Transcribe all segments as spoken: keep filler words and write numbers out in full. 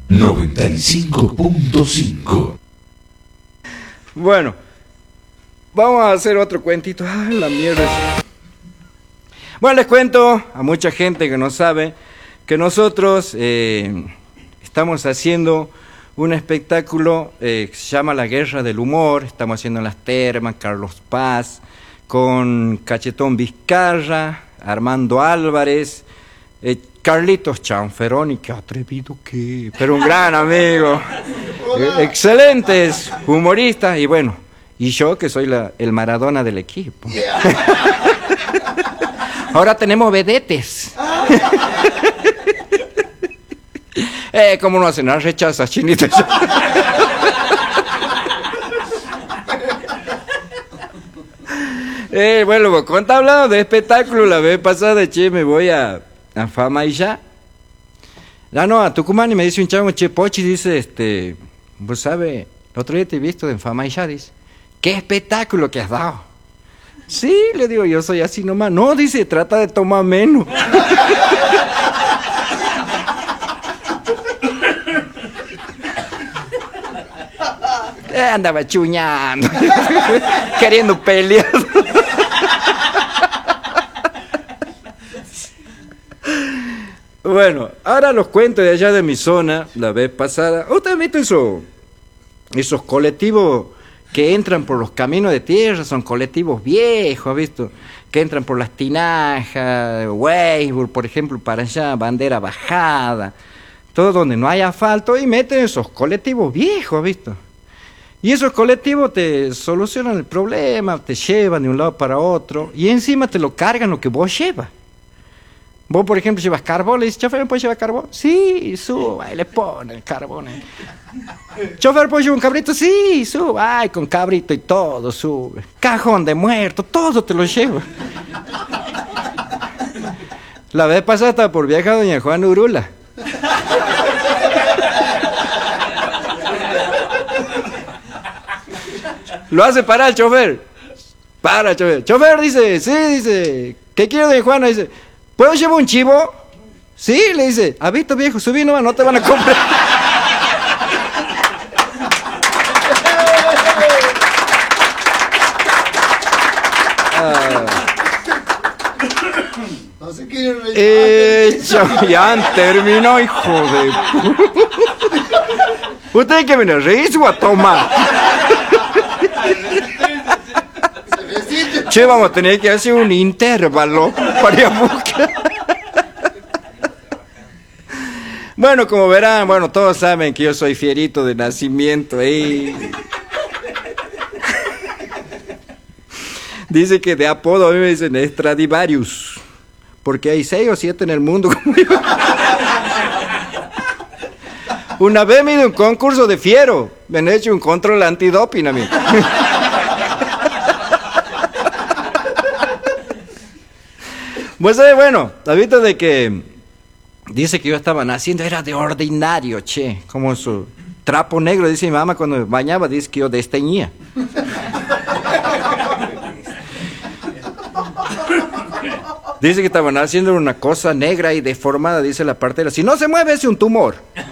noventa y cinco punto cinco. Bueno, vamos a hacer otro cuentito. Ay, la mierda. Bueno, les cuento a mucha gente que no sabe que nosotros eh, estamos haciendo un espectáculo eh, que se llama La Guerra del Humor. Estamos haciendo en Las Termas, Carlos Paz, con Cachetón Vizcarra, Armando Álvarez, eh, Carlitos Chanferoni, qué atrevido que, pero un gran amigo, eh, excelentes humoristas, y bueno, y yo que soy la, el Maradona del equipo. Yeah. Ahora tenemos vedetes. eh, ¿Cómo no hacen las rechazas, chinitas? eh, bueno, cuando está hablando de espectáculo la vez pasada, che, me voy a, a Fama y ya. Ya no, a Tucumán, y me dice un chavo, che, Pochi, dice, este, vos sabes, el otro día te he visto en Fama y ya, dice, ¿qué espectáculo que has dado? Sí, le digo, yo soy así nomás. No, dice, trata de tomar menos. eh, andaba chuñando, queriendo pelear. Bueno, ahora los cuento de allá de mi zona, la vez pasada. ¿Usted ha visto eso, esos colectivos que entran por los caminos de tierra? Son colectivos viejos, ¿ha visto? Que entran por las tinajas, Weisburg, por ejemplo, para allá, Bandera Bajada, todo donde no hay asfalto, y meten esos colectivos viejos, ¿ha visto? Y esos colectivos te solucionan el problema, te llevan de un lado para otro, y encima te lo cargan lo que vos llevas. Vos, por ejemplo, llevas carbón, le dices, chofer, ¿me puedes llevar carbón? Sí, suba, y le pone el carbón. Eh. Chofer, ¿puedes llevar un cabrito? Sí, suba, ay, con cabrito y todo, sube. Cajón de muerto, todo te lo lleva. La vez pasada estaba por viajar doña Juana Urula. Lo hace parar el chofer. Para, chofer. Chofer, dice, sí, dice, ¿qué quiere doña Juana? Dice, ¿puedo llevar un chivo? Sí, le dice, ¿has visto, viejo? Subí nomás, no te van a comprar. ah. No se quieren Hecho, ya terminó, hijo de... ¿Usted que viene a reírse o a tomar? Che, vamos a tener que hacer un intervalo para ir a buscar. Bueno, como verán, bueno, todos saben que yo soy fierito de nacimiento. ¿eh? Dice que de apodo a mí me dicen Stradivarius, porque hay seis o siete en el mundo como yo. Una vez me he ido a un concurso de fiero, me han hecho un control antidoping a mí. Pues eh, bueno, has visto de que dice que yo estaba naciendo, era de ordinario, che, como su trapo negro, dice mi mamá cuando me bañaba, dice que yo desteñía. Dice que estaba naciendo una cosa negra y deformada, dice la partera, si no se mueve es un tumor.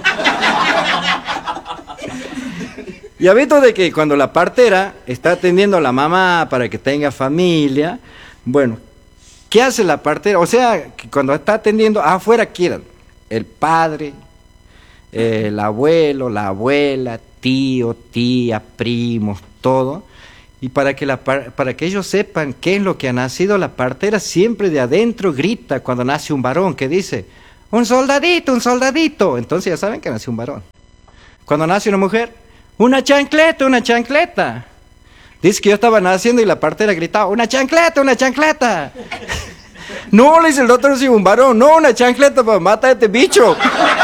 Y ha visto de que cuando la partera está atendiendo a la mamá para que tenga familia, bueno, ¿qué hace la partera? O sea, que cuando está atendiendo, afuera quieran el padre, eh, el abuelo, la abuela, tío, tía, primos, todo. Y para que, la, para que ellos sepan qué es lo que ha nacido, la partera siempre de adentro grita cuando nace un varón, que dice, un soldadito, un soldadito. Entonces ya saben que nace un varón. Cuando nace una mujer, una chancleta, una chancleta. Dice que yo estaba naciendo y la partera gritaba, una chancleta, una chancleta. No, le dice el doctor, si un varón, no, una chancleta para matar a este bicho.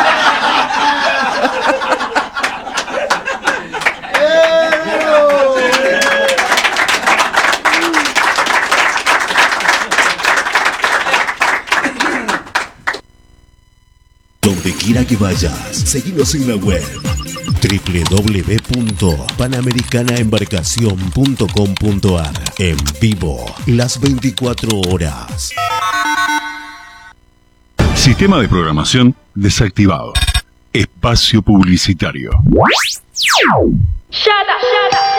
Donde quiera que vayas, seguinos en la web doble u doble u doble u punto panamericana embarcación punto com punto a r. En vivo, las veinticuatro horas. Sistema de programación desactivado. Espacio publicitario. Shut up, shut up.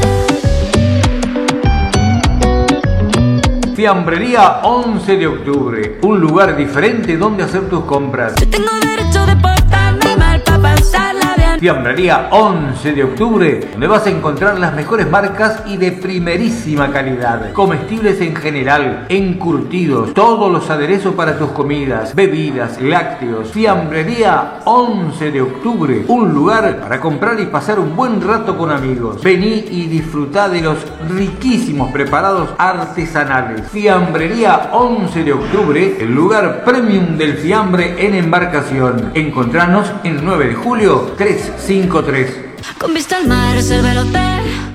Fiambrería once de octubre, un lugar diferente donde hacer tus compras. Yo tengo derecho de portarme mal para pasarla bien. Fiambrería once de octubre, donde vas a encontrar las mejores marcas y de primerísima calidad. Comestibles en general, encurtidos, todos los aderezos para tus comidas, bebidas, lácteos. Fiambrería once de octubre, un lugar para comprar y pasar un buen rato con amigos. Vení y disfrutá de los riquísimos preparados artesanales. Fiambrería once de octubre, el lugar premium del fiambre en Embarcación. Encontranos en nueve de julio trescientos cincuenta y tres. Con vista al mar, reserva el hotel.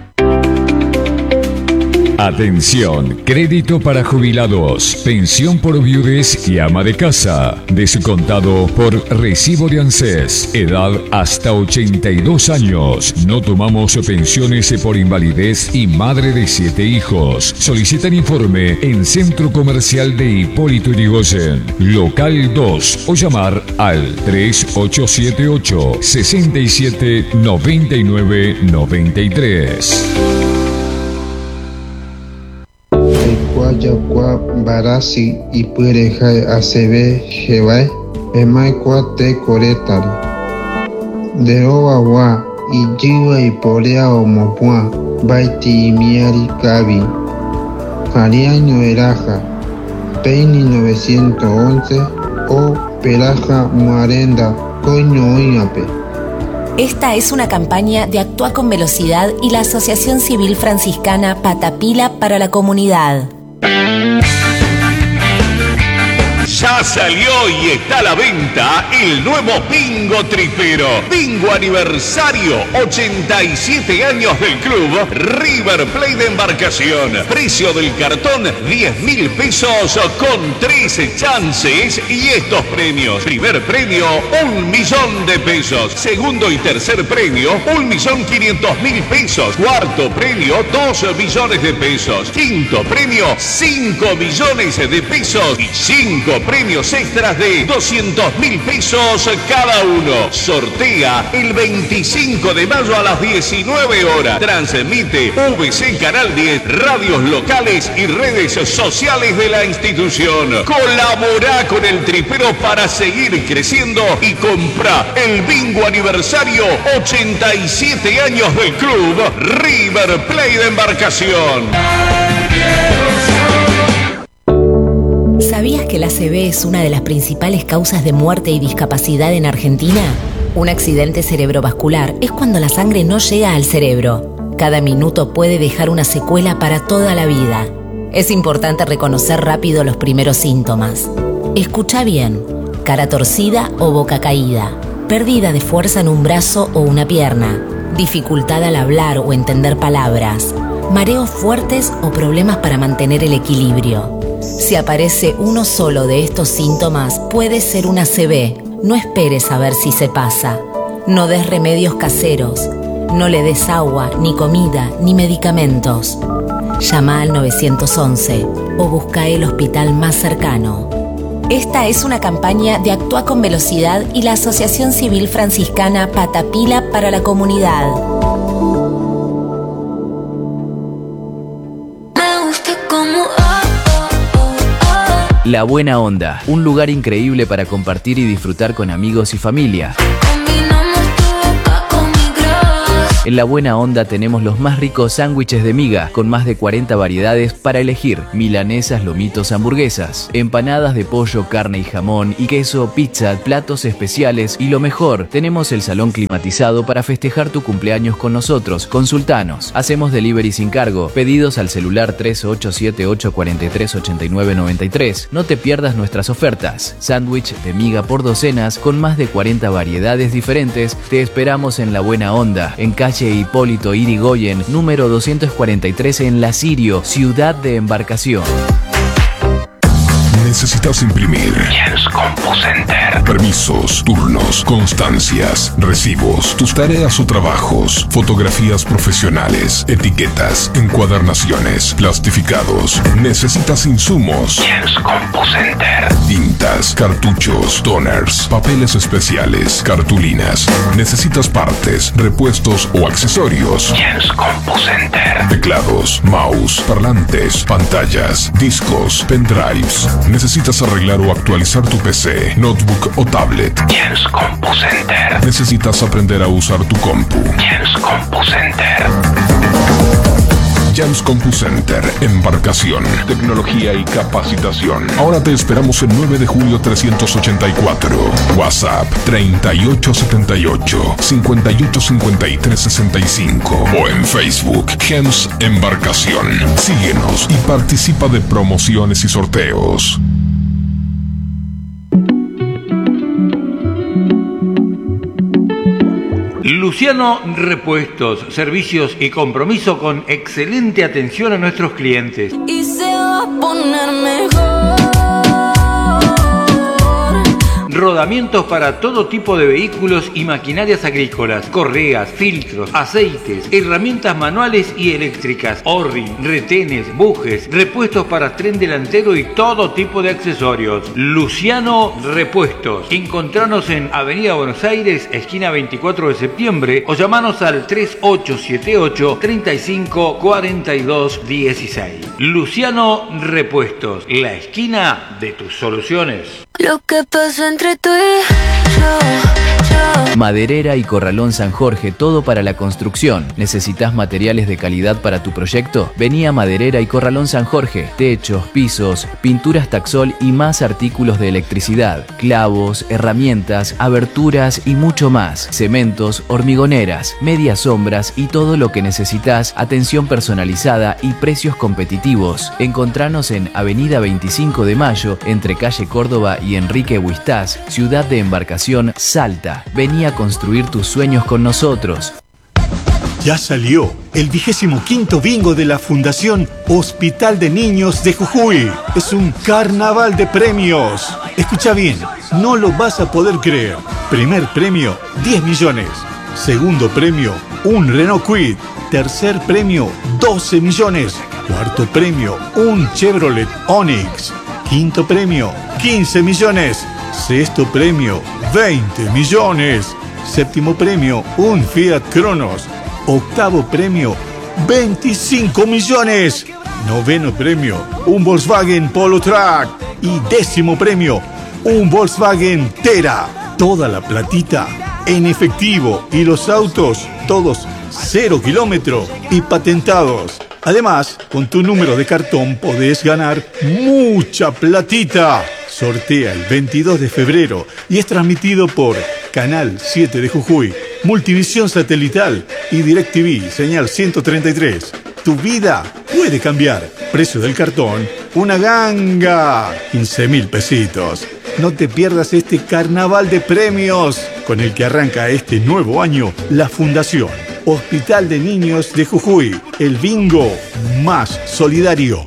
Atención, crédito para jubilados, pensión por viudez y ama de casa, descontado por recibo de ANSES, edad hasta ochenta y dos años. No tomamos pensiones por invalidez y madre de siete hijos. Solicitan informe en Centro Comercial de Hipólito Yrigoyen, local dos, o llamar al tres ocho siete ocho, seis siete, nueve nueve nueve tres. Yakua barasi y puereja acb jevae emaikua te coretari deroba wa y jiwa y porea o mopua baiti y miari kabi Ariaño Eraja Peini novecientos once o Peraja Muarenda Coño Oiape. Esta es una campaña de Actúa con Velocidad y la Asociación Civil Franciscana Patapila para la Comunidad. Ya salió y está a la venta el nuevo Bingo Tripero. Bingo aniversario, ochenta y siete años del club River Plate de Embarcación. Precio del cartón, diez mil pesos con trece chances y estos premios. Primer premio, un millón de pesos. Segundo y tercer premio, un millón quinientos mil pesos. Cuarto premio, dos millones de pesos. Quinto premio, cinco millones de pesos. Y cinco premios extras de doscientos mil pesos cada uno. Sortea el veinticinco de mayo a las diecinueve horas. Transmite V C Canal diez, radios locales y redes sociales de la institución. Colabora con el Tripero para seguir creciendo y compra el bingo aniversario ochenta y siete años del club River Plate de Embarcación. ¿Sabías que la A C V es una de las principales causas de muerte y discapacidad en Argentina? Un accidente cerebrovascular es cuando la sangre no llega al cerebro. Cada minuto puede dejar una secuela para toda la vida. Es importante reconocer rápido los primeros síntomas. Escucha bien: cara torcida o boca caída, pérdida de fuerza en un brazo o una pierna, dificultad al hablar o entender palabras, mareos fuertes o problemas para mantener el equilibrio. Si aparece uno solo de estos síntomas, puede ser una A C V. No esperes a ver si se pasa. No des remedios caseros. No le des agua, ni comida, ni medicamentos. Llama al nueve once o busca el hospital más cercano. Esta es una campaña de Actúa con Velocidad y la Asociación Civil Franciscana Patapila para la Comunidad. La Buena Onda, un lugar increíble para compartir y disfrutar con amigos y familia. En La Buena Onda tenemos los más ricos sándwiches de miga, con más de cuarenta variedades para elegir: milanesas, lomitos, hamburguesas, empanadas de pollo, carne y jamón y queso, pizza, platos especiales y lo mejor, tenemos el salón climatizado para festejar tu cumpleaños con nosotros. Consultanos. Hacemos delivery sin cargo. Pedidos al celular tres ocho siete ocho cuatro tres ocho nueve nueve tres. No te pierdas nuestras ofertas. Sándwich de miga por docenas con más de cuarenta variedades diferentes. Te esperamos en La Buena Onda, en calle Hipólito Yrigoyen, número doscientos cuarenta y tres en La Sirio, ciudad de Embarcación. necesitas imprimir. Jens CompuCenter. Permisos, turnos, constancias, recibos, tus tareas o trabajos, fotografías profesionales, etiquetas, encuadernaciones, plastificados. Necesitas insumos. Jens CompuCenter. Tintas, cartuchos, toners, papeles especiales, cartulinas. Necesitas partes, repuestos o accesorios. Jens CompuCenter. Teclados, mouse, parlantes, pantallas, discos, pendrives. Necesitas arreglar o actualizar tu P C, notebook o tablet. Jens CompuCenter. Necesitas aprender a usar tu compu. Jens CompuCenter. Jens CompuCenter, embarcación, tecnología y capacitación. Ahora te esperamos en nueve de julio trescientos ochenta y cuatro. WhatsApp treinta y ocho setenta y ocho, cincuenta y ocho cincuenta y tres sesenta y cinco o en Facebook Jens Embarcación. Síguenos y participa de promociones y sorteos. Luciano Repuestos, servicios y compromiso con excelente atención a nuestros clientes. Y se va a poner mejor. Rodamientos para todo tipo de vehículos y maquinarias agrícolas, correas, filtros, aceites, herramientas manuales y eléctricas, orri, retenes, bujes, repuestos para tren delantero y todo tipo de accesorios. Luciano Repuestos. Encontranos en Avenida Buenos Aires, esquina veinticuatro de septiembre, o llamanos al tres ocho siete ocho, treinta y cinco, cuarenta y dos, dieciséis. Luciano Repuestos, la esquina de tus soluciones. Lo que pasó entre tú y yo, yo. Maderera y Corralón San Jorge, todo para la construcción. ¿Necesitas materiales de calidad para tu proyecto? Vení a Maderera y Corralón San Jorge. Techos, pisos, pinturas Taxol y más artículos de electricidad, clavos, herramientas, aberturas y mucho más. Cementos, hormigoneras, medias sombras y todo lo que necesitas. Atención personalizada y precios competitivos. Encontranos en Avenida veinticinco de Mayo, entre calle Córdoba y Enrique Huistás, Ciudad de Embarcación, Salta. Vení a construir tus sueños con nosotros. Ya salió el vigésimo quinto bingo de la Fundación Hospital de Niños de Jujuy. Es un carnaval de premios. Escucha bien, no lo vas a poder creer. Primer premio, diez millones. Segundo premio, un Renault Kwid. Tercer premio, doce millones. Cuarto premio, un Chevrolet Onix. Quinto premio, quince millones. Sexto premio, veinte millones. Séptimo premio, un Fiat Cronos. Octavo premio, veinticinco millones. Noveno premio, un Volkswagen Polo Truck. Y décimo premio, un Volkswagen Tera. Toda la platita en efectivo y los autos todos cero kilómetro y patentados. Además, con tu número de cartón podés ganar mucha platita. Sortea el veintidós de febrero y es transmitido por Canal siete de Jujuy, Multivisión Satelital y DirecTV, señal ciento treinta y tres. Tu vida puede cambiar. Precio del cartón, una ganga, quince mil pesitos. No te pierdas este carnaval de premios con el que arranca este nuevo año la Fundación Hospital de Niños de Jujuy, el bingo más solidario.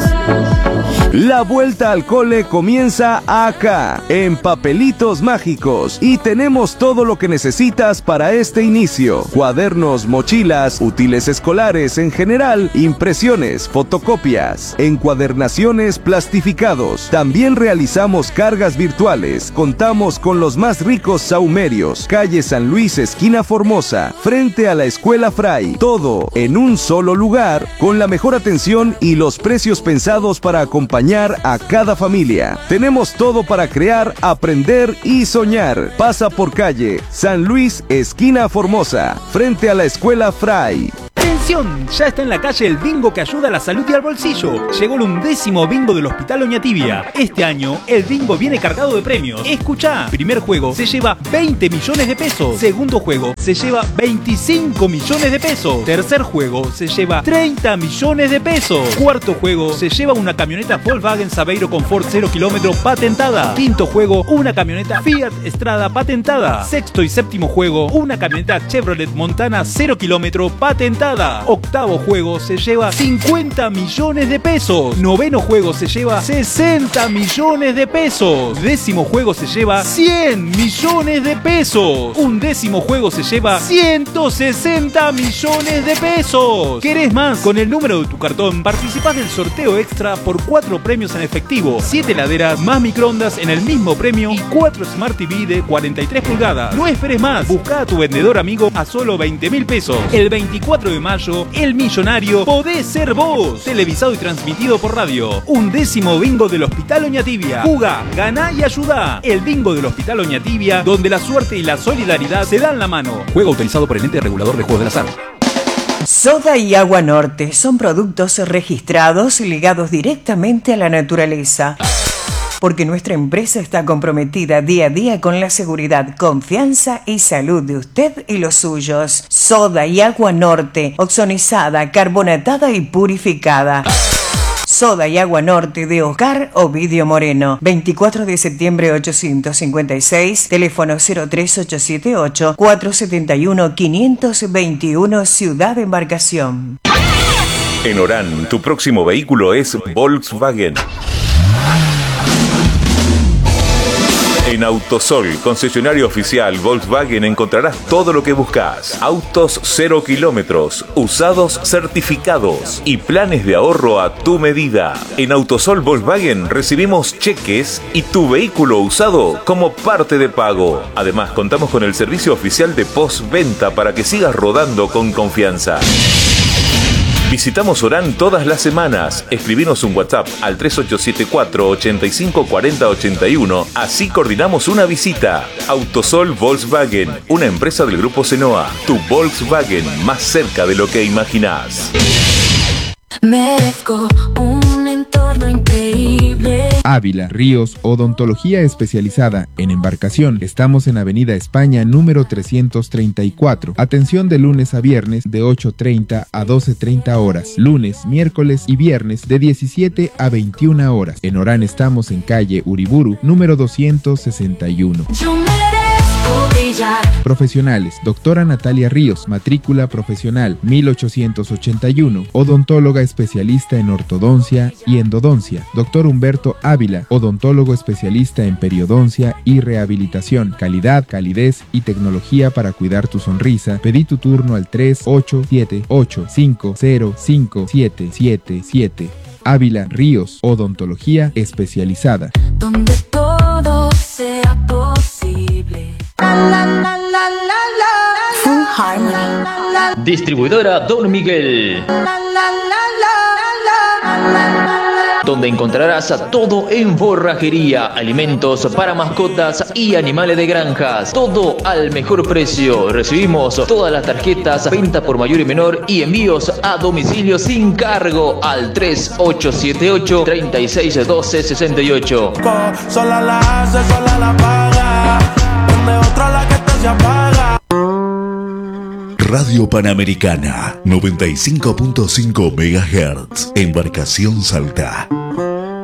La vuelta al cole comienza acá, en Papelitos Mágicos, y tenemos todo lo que necesitas para este inicio: cuadernos, mochilas, útiles escolares en general, impresiones, fotocopias, encuadernaciones, plastificados. También realizamos cargas virtuales. Contamos con los más ricos saumerios. Calle San Luis, esquina Formosa, frente a la Escuela Fray. Todo en un solo lugar, con la mejor atención y los precios pensados para acompañar a cada familia. Tenemos todo para crear, aprender y soñar. Pasa por calle San Luis, esquina Formosa, frente a la Escuela Fray. ¡Atención! Ya está en la calle el bingo que ayuda a la salud y al bolsillo. Llegó el undécimo bingo del Hospital Oñatibia. Este año el bingo viene cargado de premios. Escuchá, primer juego se lleva veinte millones de pesos. Segundo juego se lleva veinticinco millones de pesos. Tercer juego se lleva treinta millones de pesos. Cuarto juego se lleva una camioneta Volkswagen Saveiro Confort cero kilómetro patentada. Quinto juego, una camioneta Fiat Strada patentada. Sexto y séptimo juego, una camioneta Chevrolet Montana cero kilómetro patentada. pulgadas. Octavo juego se lleva cincuenta millones de pesos. Noveno juego se lleva sesenta millones de pesos. Décimo juego se lleva cien millones de pesos. Un décimo juego se lleva ciento sesenta millones de pesos. ¿Querés más? Con el número de tu cartón participás del sorteo extra por cuatro premios en efectivo, siete heladeras más microondas en el mismo premio y cuatro Smart T V de cuarenta y tres pulgadas. No esperes más, buscá a tu vendedor amigo a solo veinte mil pesos. El veinticuatro de mayo, el millonario podés ser vos. Televisado y transmitido por radio. Un décimo bingo del Hospital Oñatibia. Jugá, ganá y ayudá. El bingo del Hospital Oñatibia, donde la suerte y la solidaridad se dan la mano. Juego autorizado por el ente regulador de juegos del azar. Soda y Agua Norte son productos registrados ligados directamente a la naturaleza. Porque nuestra empresa está comprometida día a día con la seguridad, confianza y salud de usted y los suyos. Soda y Agua Norte, oxonizada, carbonatada y purificada. Soda y Agua Norte de Oscar Ovidio Moreno, veinticuatro de septiembre ochocientos cincuenta y seis, teléfono cero tres ocho siete ocho, cuatro siete uno, cinco dos uno, Ciudad de Embarcación. En Orán, tu próximo vehículo es Volkswagen. En Autosol, concesionario oficial Volkswagen, encontrarás todo lo que buscas. Autos cero kilómetros, usados certificados y planes de ahorro a tu medida. En Autosol Volkswagen recibimos cheques y tu vehículo usado como parte de pago. Además, contamos con el servicio oficial de postventa para que sigas rodando con confianza. Visitamos Orán todas las semanas. Escribinos un WhatsApp al tres ocho siete cuatro, ocho cinco cuatro cero ocho uno. Así coordinamos una visita. Autosol Volkswagen, una empresa del Grupo Senoa. Tu Volkswagen más cerca de lo que imaginás. Merezco un entorno increíble. Ávila, Ríos, odontología especializada en embarcación. Estamos en Avenida España número trescientos treinta y cuatro. Atención de lunes a viernes de ocho treinta a doce treinta horas. Lunes, miércoles y viernes de diecisiete a veintiuna horas. En Orán estamos en calle Uriburu número doscientos sesenta y uno. Yo merezco brillar. Profesionales: doctora Natalia Ríos, matrícula profesional mil ochocientos ochenta y uno, odontóloga especialista en ortodoncia y endodoncia. Doctor Humberto Ávila, odontólogo especialista en periodoncia y rehabilitación. Calidad, calidez y tecnología para cuidar tu sonrisa. Pedí tu turno al tres ocho siete ocho cinco cero cinco siete siete siete. Ávila Ríos, odontología especializada. Donde todo sea posible. Full Harmony. Distribuidora Don Miguel, donde encontrarás a todo en forrajería, alimentos para mascotas y animales de granjas, todo al mejor precio. Recibimos todas las tarjetas, venta por mayor y menor y envíos a domicilio sin cargo al tres ocho siete ocho, tres seis uno dos seis ocho. Sola la hace, sola la paga, donde otra la que te se apaga. Radio Panamericana noventa y cinco punto cinco megahertz, Embarcación Salta.